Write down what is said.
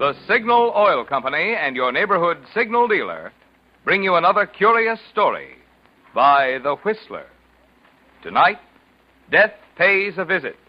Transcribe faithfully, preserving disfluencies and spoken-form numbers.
the Signal Oil Company and your neighborhood signal dealer bring you another curious story by The Whistler. Tonight, Death Pays a Visit.